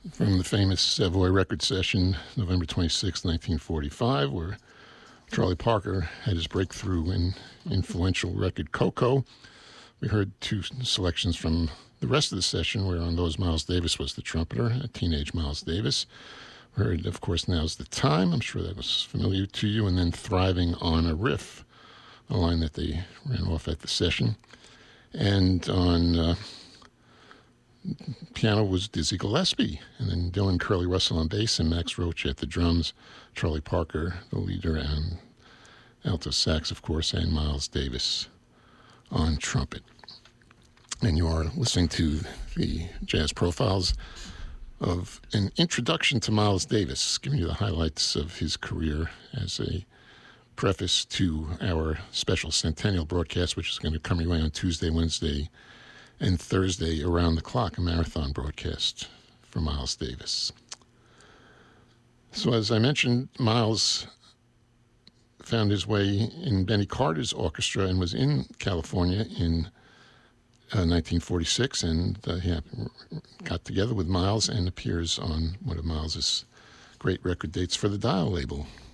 from the famous Savoy record session, November 26, 1945, where Charlie Parker had his breakthrough in influential record Coco. We heard two selections from the rest of the session, where on those Miles Davis was the trumpeter, a teenage Miles Davis. We heard, of course, Now's the Time. I'm sure that was familiar to you. And then Thriving on a Riff, a line that they ran off at the session. And on piano was Dizzy Gillespie, and then Dylan Curly Russell on bass and Max Roach at the drums, Charlie Parker, the leader, and alto sax, of course, and Miles Davis on trumpet. And you are listening to the Jazz Profiles of an introduction to Miles Davis, giving you the highlights of his career as a preface to our special centennial broadcast, which is going to come your way on Tuesday, Wednesday, and Thursday around the clock, a marathon broadcast for Miles Davis. So as I mentioned, Miles found his way in Benny Carter's orchestra and was in California in 1946, and he got together with Miles and appears on one of Miles's great record dates for the Dial label,